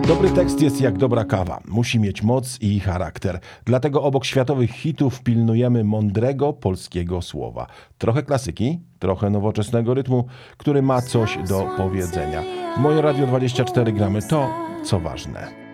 Dobry tekst jest jak dobra kawa. Musi mieć moc i charakter. Dlatego obok światowych hitów pilnujemy mądrego polskiego słowa. Trochę klasyki, trochę nowoczesnego rytmu, który ma coś do powiedzenia. W Moje Radio 24 gramy to, co ważne.